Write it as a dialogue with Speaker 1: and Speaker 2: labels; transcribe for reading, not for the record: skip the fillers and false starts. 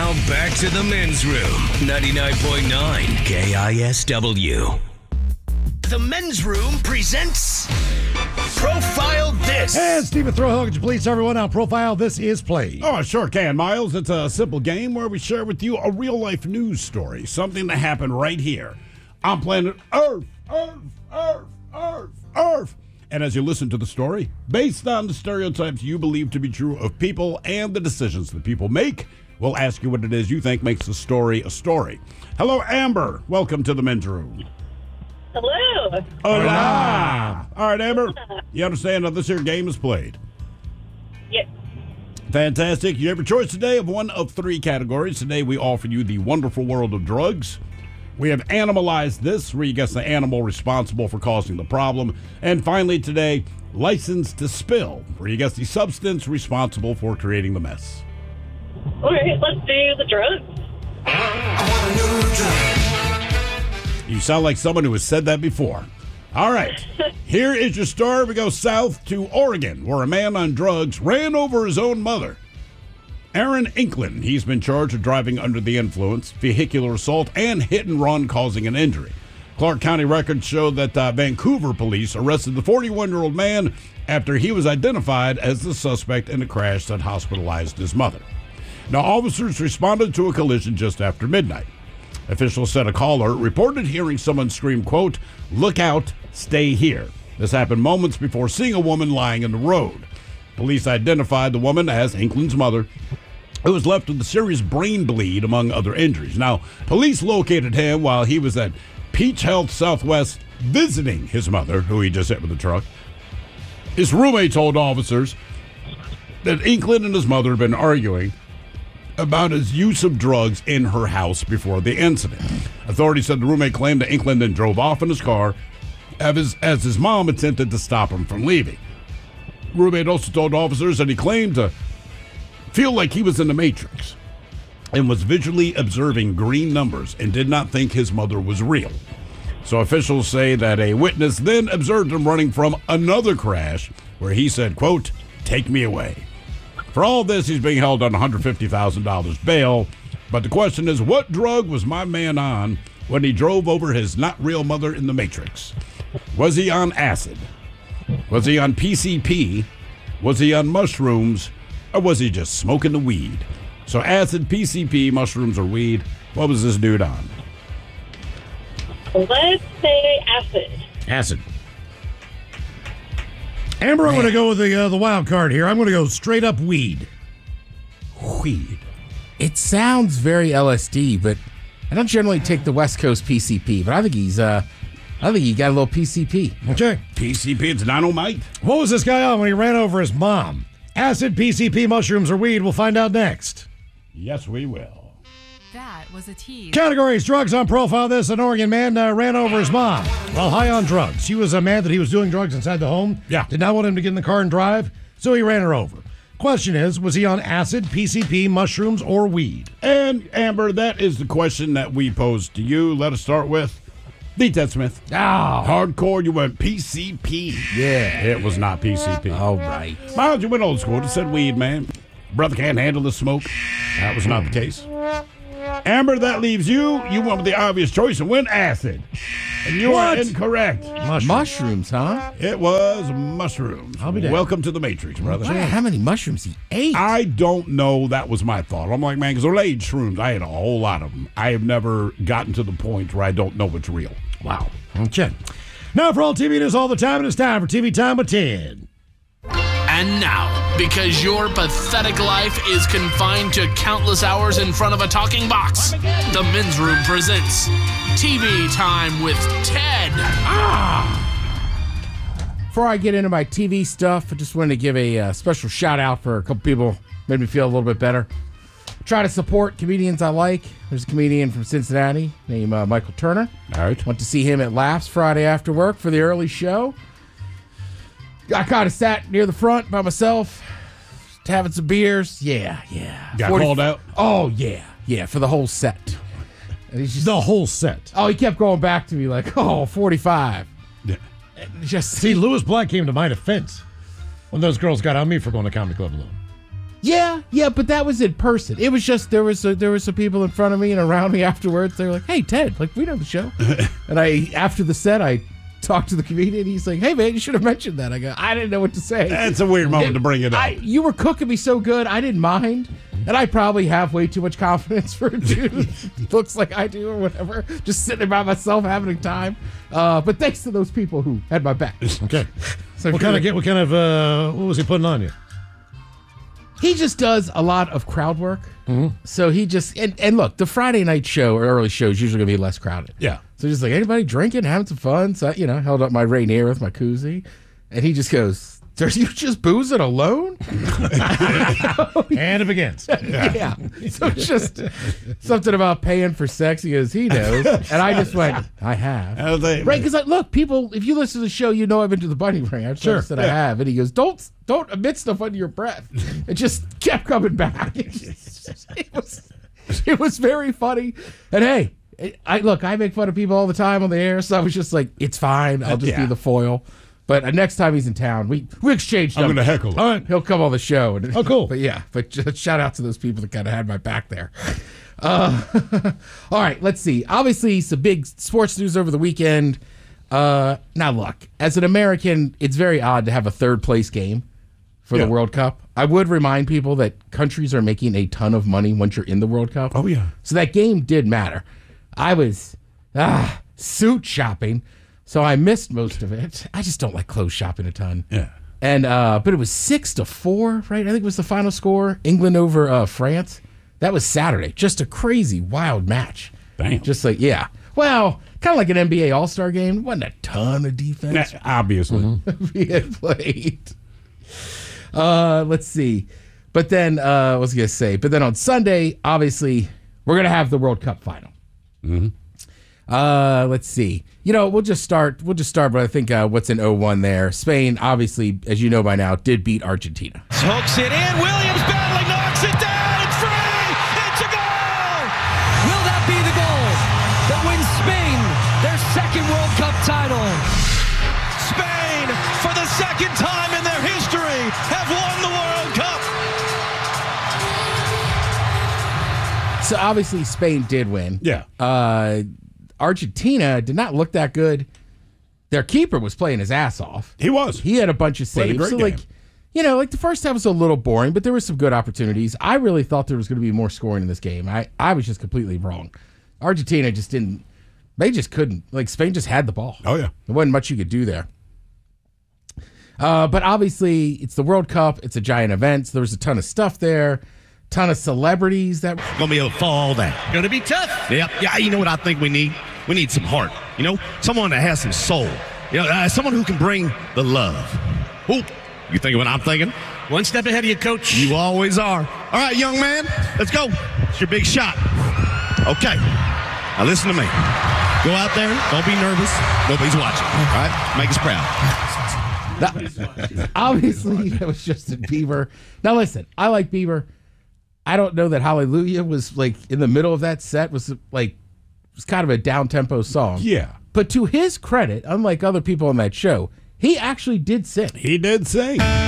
Speaker 1: Now back to the men's room. 99.9 KISW. The men's room presents Profile This.
Speaker 2: And Stephen Throwhill, could you please tell everyone how Profile This is played?
Speaker 3: Oh, I sure can, Miles. It's a simple game where we share with you a real-life news story, something that happened right here on planet Earth. Earth. And as you listen to the story, based on the stereotypes you believe to be true of people and the decisions that people make, we'll ask you what it is you think makes a story a story. Hello, Amber. Welcome to the men's room.
Speaker 4: Hello.
Speaker 3: Hola. All right, Amber, you understand how this here game is played?
Speaker 4: Yes.
Speaker 3: Fantastic. You have your choice today of one of three categories. Today we offer you the wonderful world of drugs. We have Animalized This, where you guess the animal responsible for causing the problem. And finally today, License to Spill, where you guess the substance responsible for creating the mess.
Speaker 4: All right, let's do the drugs.
Speaker 3: You sound like someone who has said that before. All right. Here is your story. We go south to Oregon, where a man on drugs ran over his own mother. Aaron Inklin, he's been charged with driving under the influence, vehicular assault, and hit and run causing an injury. Clark County records show that Vancouver police arrested the 41-year-old man after he was identified as the suspect in a crash that hospitalized his mother. Now, officers responded to a collision just after midnight. Officials said a caller reported hearing someone scream, quote, "Look out, stay here." This happened moments before seeing a woman lying in the road. Police identified the woman as Inklin's mother, who was left with a serious brain bleed, among other injuries. Now, police located him while he was at Peach Health Southwest visiting his mother, who he just hit with a truck. His roommate told officers that Inklin and his mother had been arguing about his use of drugs in her house before the incident. Authorities said the roommate claimed that Inklin then drove off in his car as his mom attempted to stop him from leaving. Roommate also told officers that he claimed to feel like he was in the Matrix and was visually observing green numbers and did not think his mother was real. So officials say that a witness then observed him running from another crash where he said, quote, "Take me away." For all this, he's being held on $150,000 bail. But the question is, what drug was my man on when he drove over his not real mother in the Matrix? Was he on acid? Was he on PCP? Was he on mushrooms? Or was he just smoking the weed? So acid, PCP, mushrooms, or weed, what was this dude on?
Speaker 4: Let's say acid.
Speaker 3: Acid.
Speaker 2: Amber, I'm going to go with the wild card here. I'm going to go straight up weed.
Speaker 3: Weed.
Speaker 5: It sounds very LSD, but I don't generally take the West Coast PCP. But I think he got a little PCP.
Speaker 2: Okay.
Speaker 3: PCP, it's dynamite.
Speaker 2: What was this guy on when he ran over his mom? Acid, PCP, mushrooms, or weed? We'll find out next.
Speaker 3: Yes, we will.
Speaker 6: That was a tease.
Speaker 2: Categories: drugs on Profile This. An Oregon man ran over his mom while high on drugs. She was mad that he was doing drugs inside the home.
Speaker 3: Yeah.
Speaker 2: Did not want him to get in the car and drive, so he ran her over. Question is, was he on acid, PCP, mushrooms, or weed?
Speaker 3: And, Amber, that is the question that we posed to you. Let us start with the Ted Smith. Hardcore, you went PCP.
Speaker 5: Yeah.
Speaker 3: It was not PCP.
Speaker 5: All right.
Speaker 3: Miles, you went old school. It said weed, man. Brother can't handle the smoke. That was not the case. Amber, that leaves you. You went with the obvious choice and went acid. And you are incorrect.
Speaker 5: Mushrooms, huh?
Speaker 3: It was mushrooms.
Speaker 2: I'll be damned.
Speaker 3: Welcome to the Matrix, brother.
Speaker 5: Wow, how many mushrooms he ate?
Speaker 3: I don't know. That was my thought. I'm like, man, because they're laid shrooms. I ate a whole lot of them. I have never gotten to the point where I don't know what's real.
Speaker 2: Wow. Okay. Now for all TV news all the time, it's time for TV Time with Ted.
Speaker 7: And now, because your pathetic life is confined to countless hours in front of a talking box, the Men's Room presents TV Time with Ted.
Speaker 5: Before I get into my TV stuff, I just wanted to give a special shout out for a couple people. Made me feel a little bit better. Try to support comedians I like. There's a comedian from Cincinnati named Michael Turner.
Speaker 3: All right.
Speaker 5: Went to see him at Laughs Friday after work for the early show. I kind of sat near the front by myself, having some beers. Yeah.
Speaker 3: Got called out?
Speaker 5: Oh, yeah, for the whole set. And he's just,
Speaker 2: The whole set.
Speaker 5: oh, he kept going back to me like, 45.
Speaker 3: Yeah.
Speaker 5: Just
Speaker 2: See, Lewis Black came to my defense when those girls got on me for going to Comedy Club alone.
Speaker 5: Yeah, but that was in person. It was just there was some people in front of me and around me afterwards. They were like, "Hey, Ted, like we know the show." And after the set, I talked to the comedian. He's like, "Hey, man, you should have mentioned that." I go, "I didn't know what to say."
Speaker 3: That's a weird moment to bring it up.
Speaker 5: You were cooking me so good, I didn't mind. And I probably have way too much confidence for a dude who looks like I do or whatever. Just sitting there by myself having a time. But thanks to those people who had my back.
Speaker 2: Okay. So what was he putting on you?
Speaker 5: He just does a lot of crowd work. Mm-hmm. So he just, and look, the Friday night show or early show is usually going to be less crowded.
Speaker 3: Yeah.
Speaker 5: So just like, anybody drinking, having some fun? So, held up my Rainier with my koozie. And he just goes, "Are you just boozing alone?"
Speaker 2: And it begins.
Speaker 5: Yeah. So it's just something about paying for sex. He goes, he knows. And I just went, I have. Right, because look, people, if you listen to the show, I've been to the Bunny Ranch. Sure. I said I have. And he goes, don't emit stuff under your breath. It just kept coming back. It was very funny. And hey, I make fun of people all the time on the air, so I was just like, it's fine. I'll just be the foil. But next time he's in town, we exchanged.
Speaker 3: I'm going to heckle him.
Speaker 2: All right.
Speaker 5: He'll come on the show.
Speaker 2: Oh, cool.
Speaker 5: But just shout out to those people that kind of had my back there. All right, let's see. Obviously, some big sports news over the weekend. Now, look, as an American, it's very odd to have a third-place game for the World Cup. I would remind people that countries are making a ton of money once you're in the World Cup.
Speaker 3: Oh, yeah.
Speaker 5: So that game did matter. I was suit shopping. So I missed most of it. I just don't like clothes shopping a ton.
Speaker 3: Yeah.
Speaker 5: And but it was 6-4, right? I think it was the final score. England over France. That was Saturday. Just a crazy, wild match.
Speaker 3: Damn.
Speaker 5: Just like, yeah. Well, kind of like an NBA All-Star game. Wasn't a ton of defense.
Speaker 3: Obviously.
Speaker 5: Being played. Let's see. But then, what was I going to say? But then on Sunday, obviously, we're going to have the World Cup final.
Speaker 3: Mm-hmm.
Speaker 5: Let's see. We'll just start, but I think what's in 0-1 there. Spain, obviously, as you know by now, did beat Argentina.
Speaker 8: Hooks it in. Williams battling, knocks it down. It's free. It's a goal. Will that be the goal that wins Spain their second World Cup title? Spain, for the second time in their history, have won the World Cup.
Speaker 5: So obviously, Spain did win.
Speaker 3: Yeah.
Speaker 5: Argentina did not look that good. Their keeper was playing his ass off.
Speaker 3: He was.
Speaker 5: He had a bunch of saves.
Speaker 3: Played a great game.
Speaker 5: Like the first half was a little boring, but there were some good opportunities. I really thought there was going to be more scoring in this game. I was just completely wrong. Argentina just didn't. They just couldn't. Like, Spain just had the ball.
Speaker 3: Oh, yeah.
Speaker 5: There wasn't much you could do there. But obviously, it's the World Cup. It's a giant event. So there was a ton of stuff there. Ton of celebrities that
Speaker 9: gonna be able to follow all that. Gonna be tough. Yep. Yeah. You know what I think we need? We need some heart. Someone that has some soul. Someone who can bring the love. Ooh, you thinking what I'm thinking?
Speaker 8: One step ahead of you, coach.
Speaker 9: You always are. All right, young man, let's go. It's your big shot. Okay. Now listen to me. Go out there. Don't be nervous. Nobody's watching. All right. Make us proud.
Speaker 5: Obviously, it was Justin Bieber. Now listen, I like Bieber. I don't know that Hallelujah was like in the middle of that set was kind of a down-tempo song.
Speaker 3: Yeah.
Speaker 5: But to his credit, unlike other people on that show, he actually did sing.
Speaker 3: He did sing.